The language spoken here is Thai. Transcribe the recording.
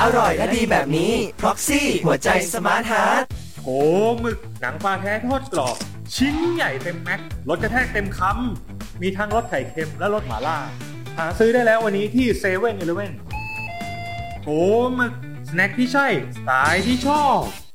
อร่อยและดีแบบนี้ Proxy หัวใจสมาร์ทฮาร์ทโหหมึกหนังปลาแท้ทอดกรอบชิ้นใหญ่เต็มแม็กรสกระแทกเต็มคำมีทั้งรสไข่เค็มและรสหม่าล่าหาซื้อได้แล้ววันนี้ที่เซเว่นอีเลฟเว่นโหหมึกสแน็คที่ใช่สไตล์ที่ชอบ